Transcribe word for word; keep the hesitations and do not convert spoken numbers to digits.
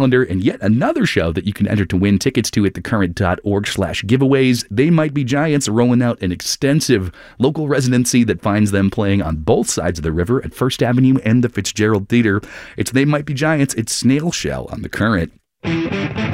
calendar, and yet another show that you can enter to win tickets to at thecurrent.org slash giveaways. They Might Be Giants rolling out an extensive local residency that finds them playing on both sides of the river at First Avenue and the Fitzgerald Theater. It's They Might Be Giants. It's Snail Shell on The Current.